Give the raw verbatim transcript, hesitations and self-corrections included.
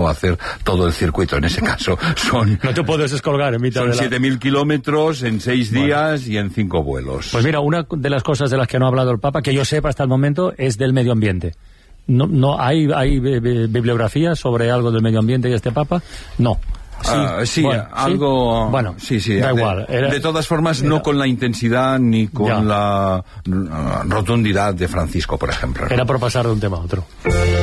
hacer todo el circuito. En ese caso son... No te puedes descolgar en mitad de la... Son siete mil kilómetros en seis días bueno. y en cinco vuelos. Pues mira, una de las cosas de las que no ha hablado el Papa, que yo sepa hasta el momento, es del medio ambiente. No, no hay, hay bibliografía sobre algo del medio ambiente y este Papa. No. Sí, uh, sí bueno, ¿sí? algo... Bueno, sí, sí, da de, igual. Era, de todas formas, no con la intensidad ni con ya. la uh, rotundidad de Francisco, por ejemplo. Era por pasar de un tema a otro.